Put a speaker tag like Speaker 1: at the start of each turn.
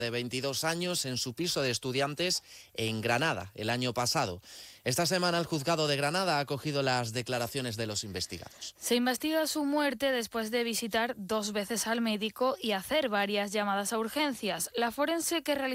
Speaker 1: de 22 años en su piso de estudiantes en Granada el año pasado. Esta semana el juzgado de Granada ha acogido las declaraciones de los investigados.
Speaker 2: Se investiga su muerte después de visitar 2 veces al médico y hacer varias llamadas a urgencias. La forense que realizó